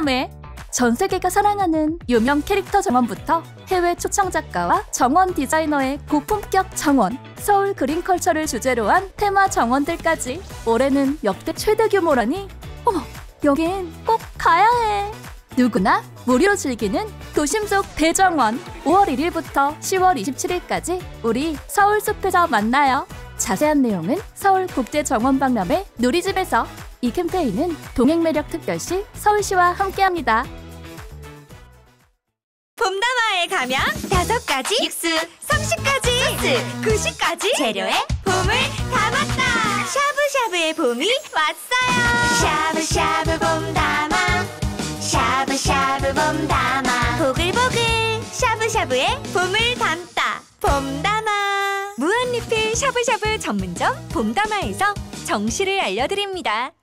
정원박람회. 전 세계가 사랑하는 유명 캐릭터 정원부터 해외 초청 작가와 정원 디자이너의 고품격 정원, 서울 그린컬처를 주제로 한 테마 정원들까지. 올해는 역대 최대 규모라니 어머, 여긴 꼭 가야 해. 누구나 무료로 즐기는 도심 속 대정원. 5월 1일부터 10월 27일까지 우리 서울숲에서 만나요. 자세한 내용은 서울국제정원박람회 누리집에서. 이 캠페인은 동행매력특별시 서울시와 함께합니다. 봄담화에 가면 5가지 육수, 30가지 소스, 90가지 재료에 봄을 담았다. 샤브샤브의 봄이 왔어요. 샤브샤브 봄담화, 샤브샤브 봄담화, 보글보글 샤브샤브에 봄을 담다. 봄담화. 무한리필 샤브샤브 전문점 봄담화에서 정시를 알려드립니다.